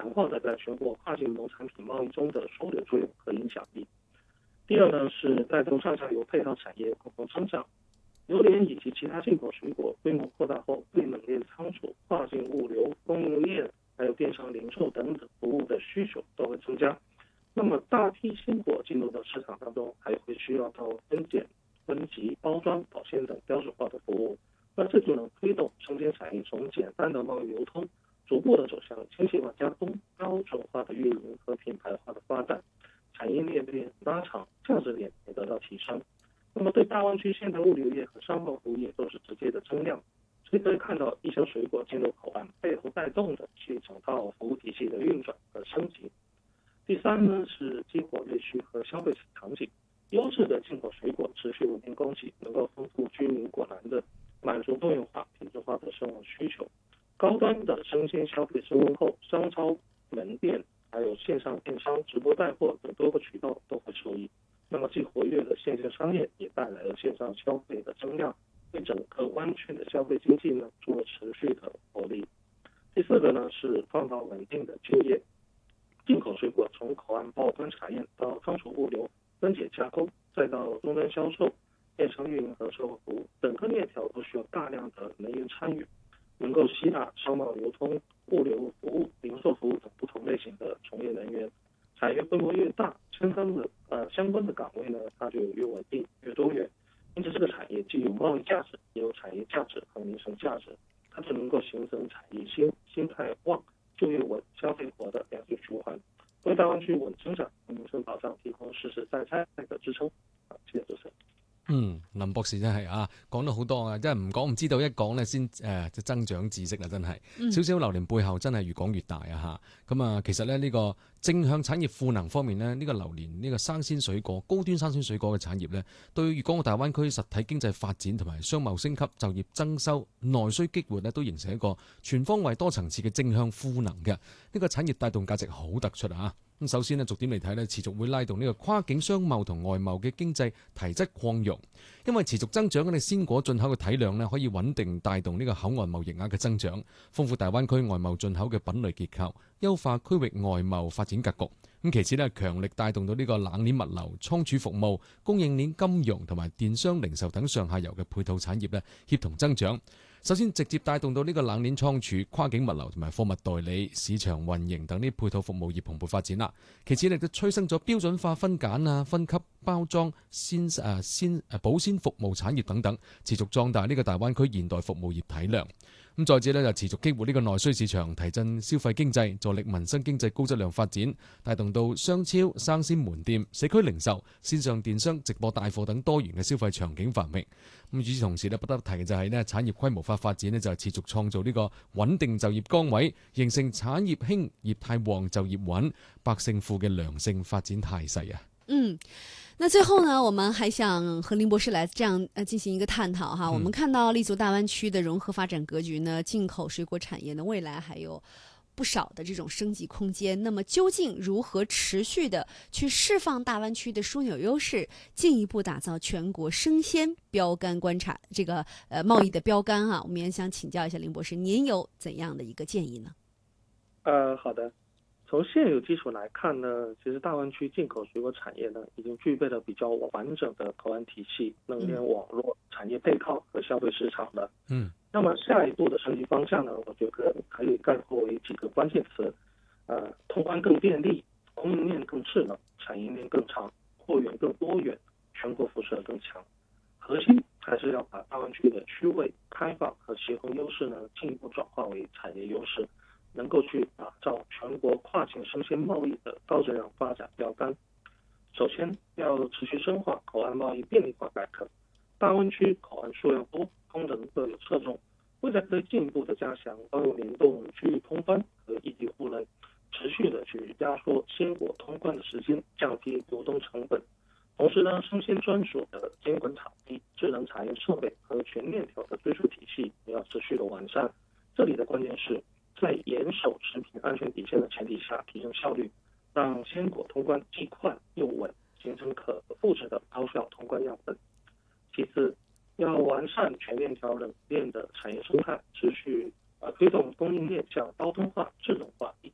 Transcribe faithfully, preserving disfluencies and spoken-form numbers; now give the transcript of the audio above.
强化的在全国跨境农产品贸易中的枢纽作用和影响力。第二呢是带动上下游配套产业共同增长，榴莲以及其他进口水果规模扩大后，对冷链仓储、跨境物流、供应链还有电商零售等等服务的需求都会增加。那么大批鲜果进入到市场当中，还会需要到分拣、分级、包装、保鲜等标准化的服务，那这就能推动生鲜产业从简单的贸易流通，逐步的走向精细化加工、标准化的运营和品牌化的发展，产业链链拉长，价值链也得到提升。那么对大湾区现代物流业和商贸服务业都是直接的增量，所以可以看到一箱水果进入口岸背后带动的是一整套服务体系的运转和升级。第三呢是激活内需和消费场景，优质的进口水果持续稳定供给，能够丰富居民果篮的，满足多元化、品质化的生活需求。高端的生鲜消费升温后，商超、门店还有线上电商、直播带货等多个渠道都会受益。那么既活跃的线下商业也带来了线上消费的增量，对整个湾区的消费经济呢做了持续的活力。第四个呢是创造稳定的就业，进口水果从口岸报关查验到仓储物流、分解加工，再到终端销售、电商运营和售后服务，整个链条都需要大量的人员参与，能够吸纳商贸流通、物流服务、零售服务等不同类型的从业人员。产业规模越大，相关的呃相关的岗位呢，它就越稳定、越多元。因此，这个产业既有贸易价值，也有产业价值和民生价值，它就能够形成产业新、心态旺、就业稳、消费活的良性循环，为大湾区稳增長、民生保障提供實實在在嘅支撐。謝謝主持人。 嗯，林博士真係啊，講到好多啊，真係唔講唔知道，一講咧先誒就增長知識啦，真係。少少榴蓮背後真係越講越大啊嚇。咁啊，其實咧呢個正向產業賦能方面呢，呢、呢個榴蓮呢、呢個生鮮水果、高端生鮮水果嘅產業呢，對粵港澳大灣區實體經濟發展同埋商貿升級、就業增收、內需激活呢，都形成一個全方位多層次嘅正向賦能嘅。呢、呢個產業帶動價值好突出啊！咁首先呢，逐點嚟睇呢，持續會拉動呢個跨境商貿同外貿嘅經濟提質擴容，因為持續增長嘅鮮果進口嘅體量呢，可以穩定帶動呢個口岸貿易額嘅增長，豐富大灣區外貿進口嘅品類結構，優化區域外貿發展格局。咁其次呢，強力帶動到呢個冷鏈物流、倉儲服務、供應鏈金融同埋電商零售等上下游嘅配套產業呢，協同增長。首先直接帶動到呢個冷鏈倉儲、跨境物流同埋貨物代理、市場運營等啲配套服務業蓬勃發展啦。其次亦都催生咗標準化分揀啊、分級包裝、鮮誒鮮誒保鮮服務產業等等，持續壯大呢個大灣區現代服務業體量。咁再者呢，就持續激活呢個內需市場，提振消費經濟，助力民生經濟高質量發展，帶動到商超、生鮮門店、社區零售、線上電商、直播帶貨等多元嘅消費場景繁榮。咁與此同時呢，不得提嘅就係呢產業規模化發展呢，就係持續創造呢個穩定就業崗位，形成產業興、業態旺、就業穩、百姓富嘅良性發展態勢啊！ 嗯，那最後呢，我們還想和林博士來這樣呃進行一個探討哈。我們看到立足大灣區的融合發展格局呢，進口水果產業呢，未來還有不少的這種升級空間。那麼究竟如何持續的去釋放大灣區的樞紐優勢，進一步打造全國生鮮標杆觀察這個呃貿易的標杆啊？我們也想請教一下林博士，您有怎樣的一個建議呢？ 呃，好的。從現有基礎來看呢，其實大灣區進口水果產業呢，已經具備了比較完整的口岸體系、冷鏈網絡、產業配套和消費市場了。嗯，那麼下一步的升級方向呢，我覺得可以概括為幾個關鍵詞：呃，通關更便利，供應鏈更智能，產業鏈更長，貨源更多元，全國輻射更強。核心還是要把大灣區的區位、開放和協同優勢呢，進一步轉化為產業優勢。能夠去打造全國跨境生鮮貿易的高質量發展標杆。首先要持續深化口岸貿易便利化改革，大灣區口岸數量多，功能各有側重，未來可以進一步的加強包容聯動區域通關和異地互認，持續的去壓縮鮮果通關的時間，降低流動成本。同時呢，生鮮專屬的監管場地、智能查驗設備和全鏈條的追溯體系也要持續的完善。這裡的關鍵是在嚴守食品安全底線的前提下提升效率，讓鮮果通關既快又穩，形成可複製的高效通關樣本。其次，要完善全鏈條冷鏈的產業生態，持續呃推動供應鏈向高端化、智能化、一